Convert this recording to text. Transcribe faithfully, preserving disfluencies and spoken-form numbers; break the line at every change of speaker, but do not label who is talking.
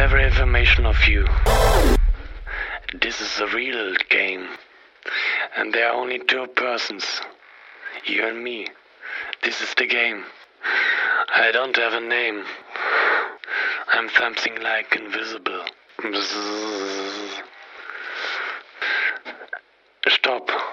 every information of you. This is a real game. And there are only two persons. You and me. This is the game. I don't have a name. I'm something like invisible. Stop.